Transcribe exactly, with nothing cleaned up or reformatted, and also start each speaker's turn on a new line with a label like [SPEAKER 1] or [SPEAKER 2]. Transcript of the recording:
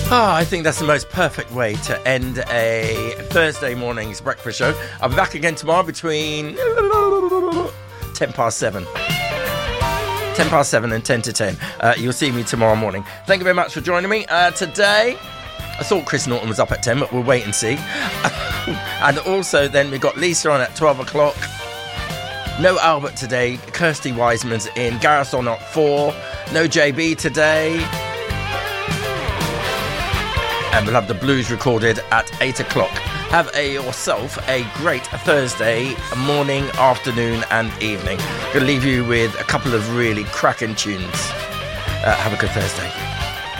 [SPEAKER 1] Oh, I think that's the most perfect way to end a Thursday morning's breakfast show. I'll be back again tomorrow between ten past seven. ten past seven and ten to ten. Uh, you'll see me tomorrow morning. Thank you very much for joining me. Uh, today, I thought Chris Norton was up at ten, but we'll wait and see. And also then we've got Lisa on at twelve o'clock. No Albert today. Kirsty Wiseman's in. Gareth on at four. No J B today. And we'll have the blues recorded at eight o'clock. Have a yourself a great Thursday morning, afternoon and evening. I'm going to leave you with a couple of really cracking tunes. Uh, have a good Thursday.